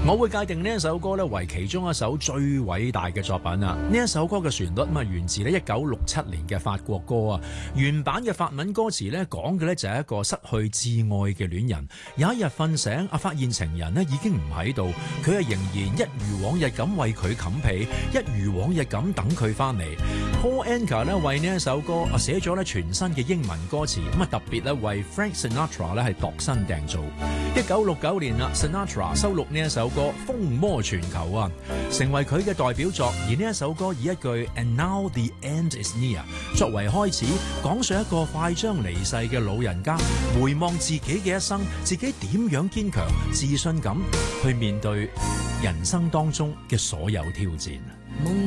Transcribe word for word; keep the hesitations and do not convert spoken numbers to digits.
我會界定呢一首歌咧為其中一首最偉大嘅作品啊！呢一首歌嘅旋律咁啊源自咧一九六七年嘅法國歌啊，原版嘅法文歌詞咧講嘅咧就係一個失去摯愛嘅戀人，有一日瞓醒啊，發現情人咧已經唔喺度，佢係仍然一如往日咁為佢冚被，一如往日咁等佢翻嚟。Paul Anka 咧為呢一首歌啊寫咗咧全新嘅英文歌詞，咁啊特別咧為 Frank Sinatra 咧係度身訂造。一九六九年啦 ，Sinatra 收錄呢一首歌風靡全球啊，成為佢嘅代表作。而呢一首歌以一句 And now the end is near 作為開始，講述一個快將離世嘅老人家回望自己嘅一生，自己點樣堅強自信咁去面對人生當中嘅所有挑戰。